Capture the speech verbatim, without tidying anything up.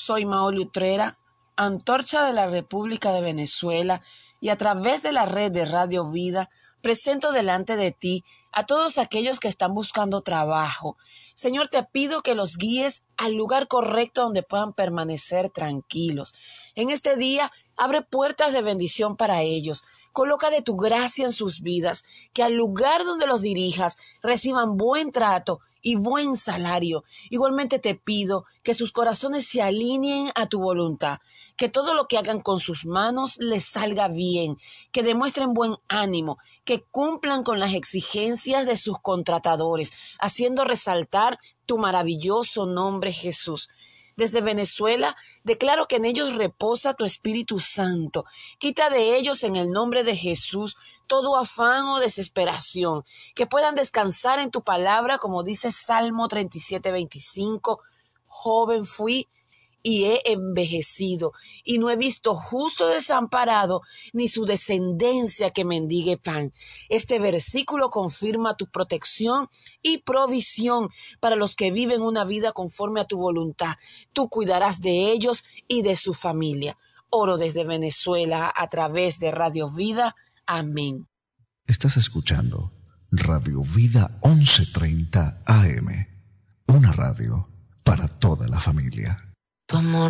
soy Maoli Utrera, antorcha de la República de Venezuela, y a través de la red de Radio Vida presento delante de ti a todos aquellos que están buscando trabajo. Señor, te pido que los guíes al lugar correcto donde puedan permanecer tranquilos. En este día, abre puertas de bendición para ellos. Coloca de tu gracia en sus vidas, que al lugar donde los dirijas reciban buen trato y buen salario. Igualmente te pido que sus corazones se alineen a tu voluntad, que todo lo que hagan con sus manos les salga bien, que demuestren buen ánimo, que cumplan con las exigencias de sus contratadores, haciendo resaltar tu maravilloso nombre, Jesús. Desde Venezuela, declaro que en ellos reposa tu Espíritu Santo. Quita de ellos en el nombre de Jesús todo afán o desesperación, que puedan descansar en tu palabra, como dice Salmo treinta y siete, veinticinco. Joven fui y he envejecido, y no he visto justo desamparado, ni su descendencia que mendigue pan. Este versículo confirma tu protección y provisión para los que viven una vida conforme a tu voluntad. Tú cuidarás de ellos y de su familia. Oro desde Venezuela a través de Radio Vida. Amén. Estás escuchando Radio Vida once treinta A M, una radio para toda la familia. Tu amor